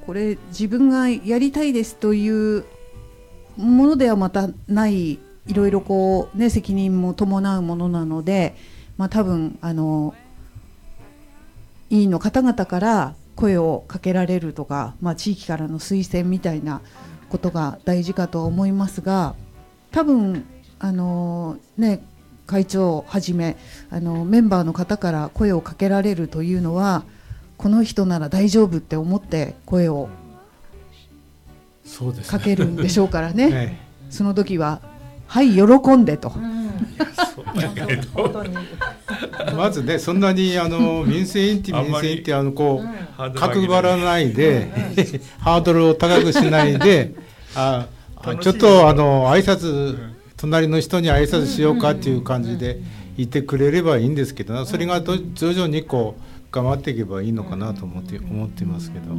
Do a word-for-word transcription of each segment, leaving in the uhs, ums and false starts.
これ自分がやりたいですというものではまたない、いろいろこう、ね、責任も伴うものなので、まあ、多分あの委員の方々から声をかけられるとか、まあ、地域からの推薦みたいなことが大事かと思いますが、多分あの、ね、会長をはじめあのメンバーの方から声をかけられるというのは、この人なら大丈夫って思って声をかけるんでしょうからね。はい、その時ははい喜んでと、うん、 まずね、そんなにあの民生委員って民生委員ってあのこう、うん、角張らないで、うん、ハードルを高くしないであちょっとあの挨拶、うん、隣の人に挨拶しようかっていう感じでいてくれればいいんですけど、それが徐々にこう深まっていけばいいのかなと思って思ってますけど。うん、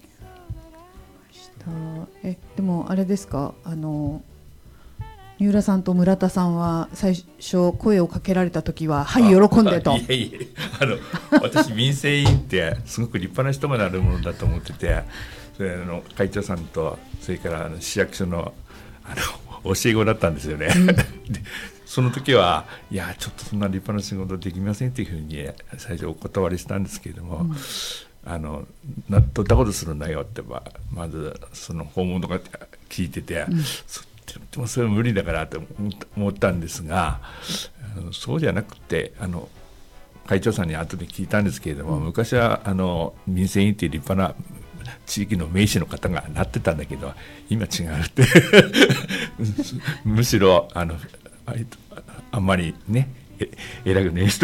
えでもあれですか、あの三浦さんと村田さんは最初声をかけられた時ははい喜んでと。 いやいや、あの私民生委員ってすごく立派な人がなるものだと思ってて、それあの会長さんとそれからあの市役所のあの教え子だったんですよね。うん、でその時はいやちょっとそんな立派な仕事できませんっていうふうに最初お断りしたんですけれども、うん、あのなどんなことするんだよってままずその訪問とか聞いてて、うん、そでもそれは無理だからと思ったんですが、あのそうじゃなくてあの会長さんに後で聞いたんですけれども、うん、昔はあの民生委員っていう立派な地域の名士の方がなってたんだけど今違うってむしろあのあ, あんまりね偉くねえ人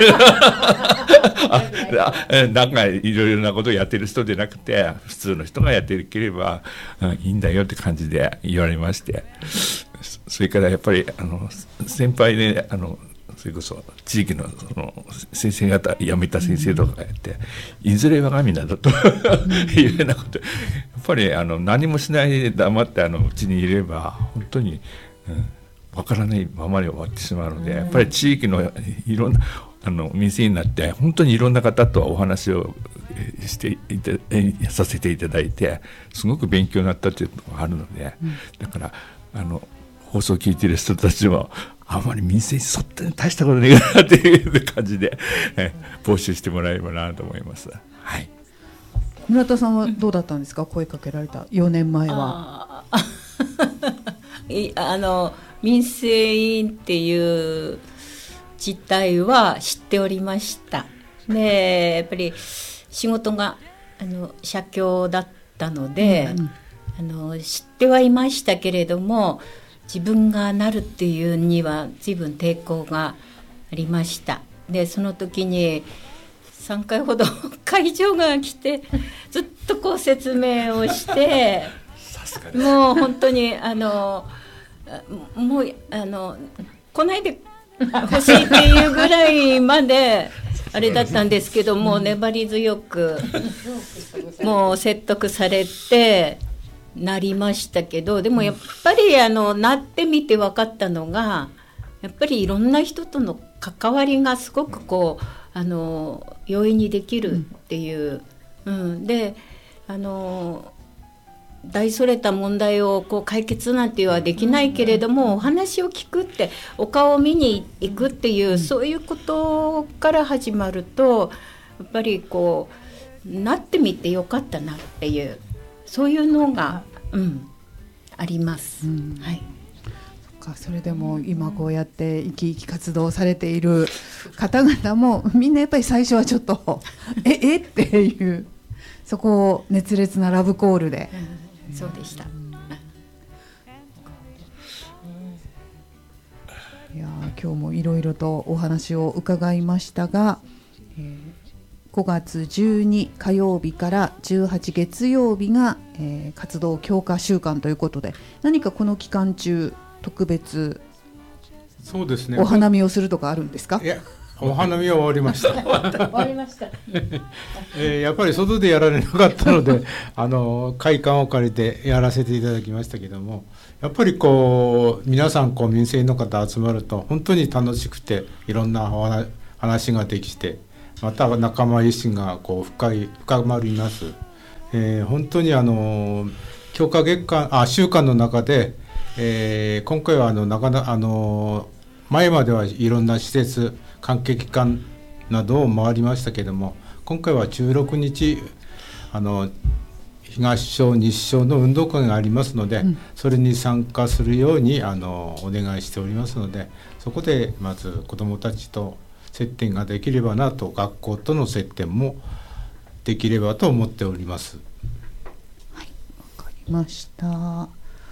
なんかいろいろなことをやってる人でなくて普通の人がやっていければいいんだよって感じで言われまして、それからやっぱりあの先輩であのそれこそ地域 の, その先生方辞めた先生とかやって、うん、いずれ我が身などというようなことやっぱりあの何もしないで黙ってあのうちにいれば本当に、うん分からないままに終わってしまうので、やっぱり地域のいろんなあの民生委員になって本当にいろんな方とお話をしていたさせていただいてすごく勉強になったというのがあるので、うん、だからあの放送を聞いている人たちもあんまり民生委員そって大したことねえかなという感じで募集してもらえればなと思います。はい、 村田さんはどうだったんですか、声かけられたよねんまえは。ああの民生委員っていう実態は知っておりました。でやっぱり仕事があの社協だったので、うん、あの知ってはいましたけれども自分がなるっていうには随分抵抗がありました。でその時にさんかいほど会長が来てずっとこう説明をしてもう本当にあのもうあの来ないで欲しいっていうぐらいまであれだったんですけども、粘り強くもう説得されてなりましたけど、でもやっぱりあのなってみて分かったのがやっぱりいろんな人との関わりがすごくこうあの容易にできるっていう、うん、であの大それた問題をこう解決なんていうのはできないけれども、お話を聞くってお顔を見に行くっていう、そういうことから始まるとやっぱりこうなってみてよかったなっていうそういうのが、うん、あります。うん、はい。 そっか、それでも今こうやって生き生き活動されている方々もみんなやっぱり最初はちょっとええっていうそこを熱烈なラブコールで。 うん、そうでした。 いや今日もいろいろとお話を伺いましたが、えー、ごがつじゅうに火曜日からじゅうはち月曜日が、えー、活動強化週間ということで、何かこの期間中特別そうですね、 お花見をするとかあるんですか？ いや、お花見は終わりました終わりました、 えー、やっぱり外でやられなかったのであの会館を借りてやらせていただきましたけども、やっぱりこう皆さんこう民生委員の方集まると本当に楽しくていろんな話ができて、また仲間意識がこう 深い深まります。 えー、本当にあの強化月間あ週間の中で、えー、今回はあのなかなあの前まではいろんな施設関係機関などを回りましたけれども、今回はじゅうろくにちあの東小西小の運動会がありますので、うん、それに参加するようにあのお願いしておりますので、そこでまず子どもたちと接点ができればなと、学校との接点もできればと思っております。 はい、わかりました。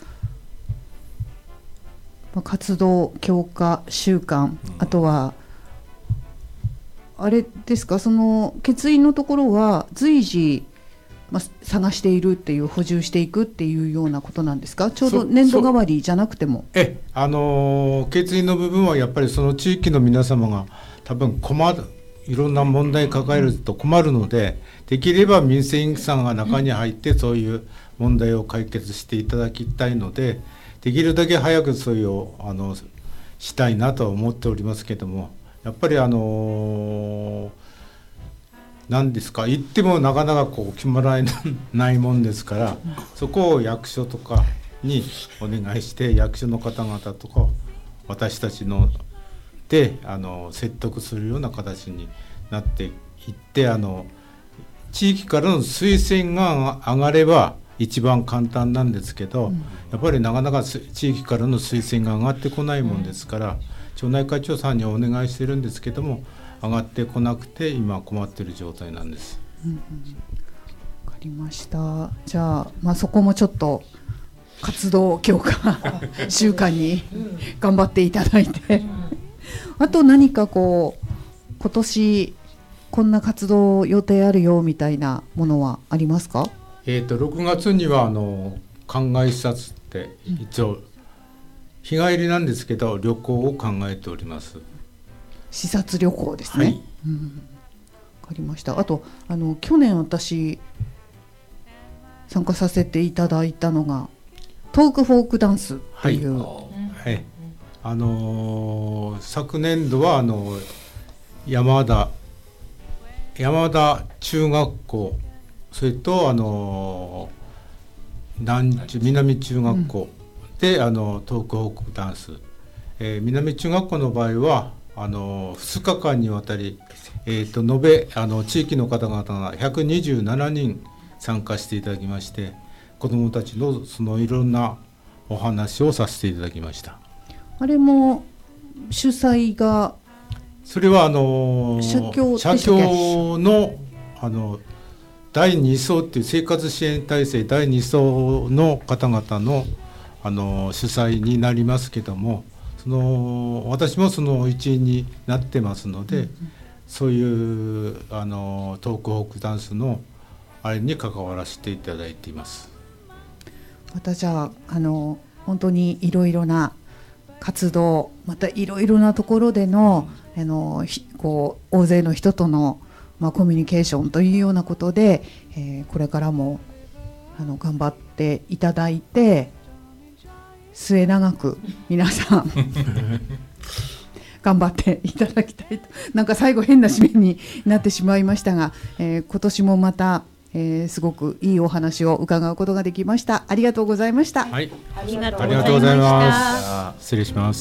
活動強化週間、あとはあれですか、その欠員のところは随時まあ、探しているっていう、補充していくっていうようなことなんですか？ちょうど年度代わりじゃなくても。 えあの欠員の部分はやっぱりその地域の皆様が多分困る、いろんな問題抱えると困るので、できれば民生委員さんが中に入ってそういう問題を解決していただきたいので、できるだけ早くそういうあのしたいなとは思っておりますけども、やっぱりあの何ですか、言ってもなかなかこう決まらないもんですから、そこを役所とかにお願いして、役所の方々とか私たちのであの説得するような形になっていって、あの地域からの推薦が上がれば一番簡単なんですけど、うん、やっぱりなかなか地域からの推薦が上がってこないもんですから、町内会長さんにお願いしてるんですけども、上がってこなくて今困っている状態なんです。 うんうん、分かりました。じゃあ、まあ、そこもちょっと活動強化週間に頑張っていただいてあと何かこう今年こんな活動予定あるよみたいなものはありますか？ えーと、ろくがつにはあの考え視察って一応日帰りなんですけど旅行を考えております。 視察旅行ですね。はい、うん、分かりました。あとあの去年私参加させていただいたのがトークフォークダンスっていう、 はいはい、あのー、昨年度はあの山田山田中学校、それとあの南中南中学校で、うん、あのトークフォークダンス、えー、南中学校の場合はあのふつかかんにわたり、えー、と延べあの地域の方々がひゃくにじゅうななにん参加していただきまして、子どもたちのそのいろんなお話をさせていただきました。 あれも主催がそれはあの社協社協のあのだいに層っていう生活支援体制だいに層の方々のあの主催になりますけども、その私もその一員になってますので、うんうん、そういうあのトークフォークダンスのあれに関わらせていただいています。 またじゃあ、あの本当にいろいろな活動、またいろいろなところでの、うん、あのこう大勢の人との、まあ、コミュニケーションというようなことで、えー、これからもあの頑張っていただいて、末永く皆さん頑張っていただきたいと、なんか最後変な締めになってしまいましたが、えー、今年もまた、えー、すごくいいお話を伺うことができました。ありがとうございました。 はい、 ありがとうございます。失礼します。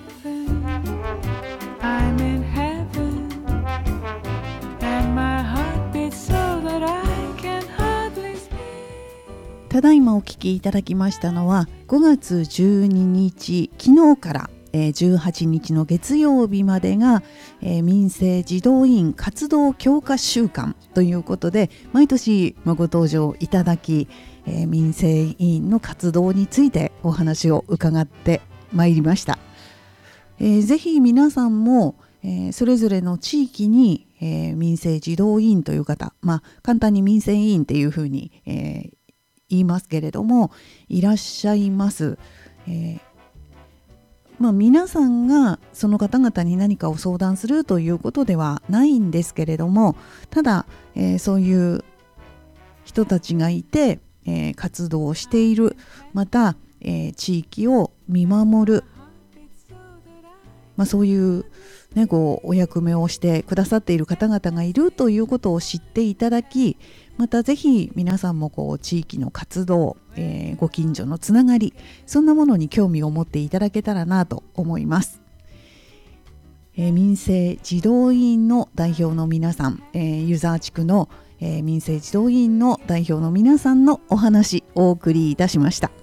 ただいまお聞きいただきましたのはごがつじゅうににち、昨日からじゅうはちにちの月曜日までが民生児童委員活動強化週間ということで、毎年ご登場いただき、民生委員の活動についてお話を伺ってまいりました。ぜひ皆さんもそれぞれの地域に民生児童委員という方、まあ簡単に民生委員っていうふうに言いますけれどもいらっしゃいます。えーまあ、皆さんがその方々に何かを相談するということではないんですけれども、ただ、えー、そういう人たちがいて、えー、活動をしている、また、えー、地域を見守る、まあ、そういうね、こうお役目をしてくださっている方々がいるということを知っていただき、またぜひ皆さんもこう地域の活動、えー、ご近所のつながり、そんなものに興味を持っていただけたらなと思います。えー、民生児童委員の代表の皆さん、えー、湯沢地区の、えー、民生児童委員の代表の皆さんのお話お送りいたしました。